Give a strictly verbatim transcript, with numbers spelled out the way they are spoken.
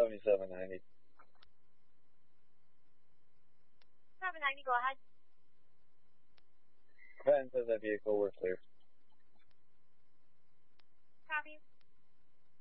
seventy-seven ninety. seven ninety, go ahead. Go ahead and says that vehicle, we're clear.